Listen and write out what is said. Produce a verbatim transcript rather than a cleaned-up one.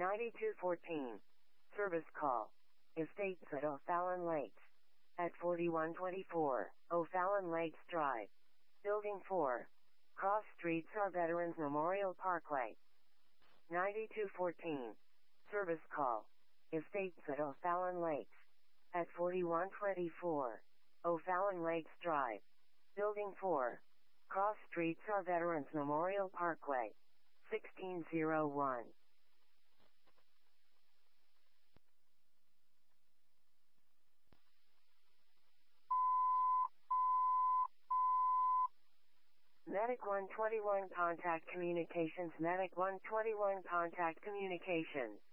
ninety-two fourteen. Service call. Estates at O'Fallon Lakes. At forty-one twenty-four, O'Fallon Lakes Drive. Building four. Cross Streets are Veterans Memorial Parkway. ninety-two fourteen. Service call. Estates at O'Fallon Lakes. At forty-one twenty-four, O'Fallon Lakes Drive. Building four. Cross Streets are Veterans Memorial Parkway. sixteen oh one. Medic one twenty-one Contact Communications. Medic one twenty-one Contact Communications.